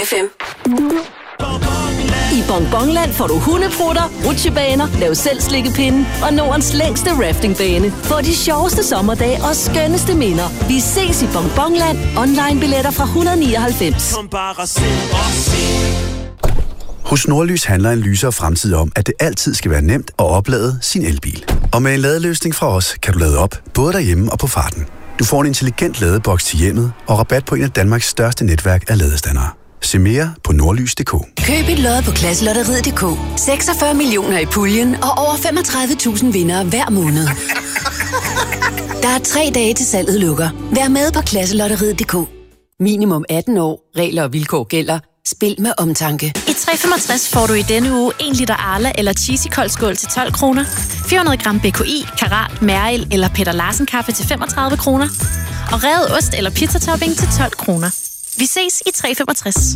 FM. I Bonbonland får du hundeprutter, rutsjebaner, lav selv slikkepinde og Nordens længste raftingbane. Få de sjoveste sommerdage og skønneste minder. Vi ses i Bonbonland. Online billetter fra 199. Kom bare se og se. Hos Nordlys handler en lysere fremtid om, at det altid skal være nemt at oplade sin elbil. Og med en ladeløsning fra os, kan du lade op, både derhjemme og på farten. Du får en intelligent ladeboks til hjemmet og rabat på en af Danmarks største netværk af ladestandere. Se mere på nordlys.dk. Køb et lod på Klasselotteriet.dk. 46 millioner i puljen og over 35.000 vindere hver måned. Der er 3 dage til salget lukker. Vær med på Klasselotteriet.dk. Minimum 18 år. Regler og vilkår gælder. Spil med omtanke. I 365 får du i denne uge 1 liter Arla eller Cheesy koldskål til 12 kroner. 400 gram BKI, Karat, Mærel eller Peter Larsen kaffe til 35 kroner. Og revet ost eller pizzatopping til 12 kroner. Vi ses i 365.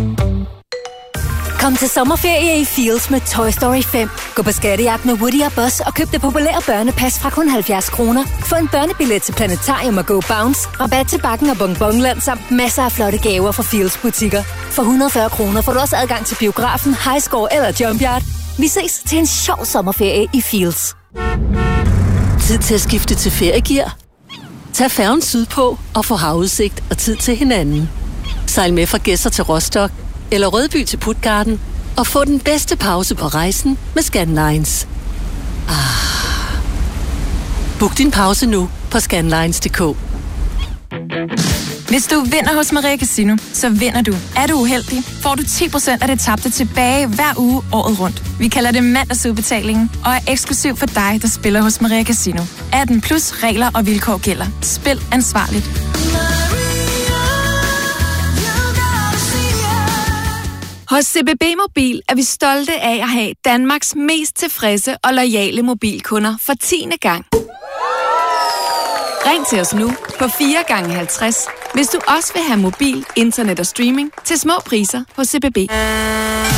Kom til sommerferie i Fields med Toy Story 5. Gå på skattejagt med Woody og Buzz og køb det populære børnepas fra kun 70 kroner. Få en børnebillet til Planetarium og Go Bounce, rabat til Bakken og Bonbonland samt masser af flotte gaver fra Fields butikker. For 140 kroner får du også adgang til biografen, Highscore eller Jumpyard. Vi ses til en sjov sommerferie i Fields. Tid til at skifte til feriegear. Tag færgen sydpå og få havudsigt og tid til hinanden. Sejl med fra Gedser til Rostock eller Rødby til Puttgarden og få den bedste pause på rejsen med Scandlines. Book din pause nu på scandlines.dk. Hvis du vinder hos Maria Casino, så vinder du. Er du uheldig, får du 10% af det tabte tilbage hver uge året rundt. Vi kalder det mandagsudbetalingen og er eksklusiv for dig, der spiller hos Maria Casino. 18 plus regler og vilkår gælder. Spil ansvarligt. Hos CBB Mobil er vi stolte af at have Danmarks mest tilfredse og loyale mobilkunder for 10. gang. Ring til os nu på 4 gange 50, hvis du også vil have mobil, internet og streaming til små priser hos CBB.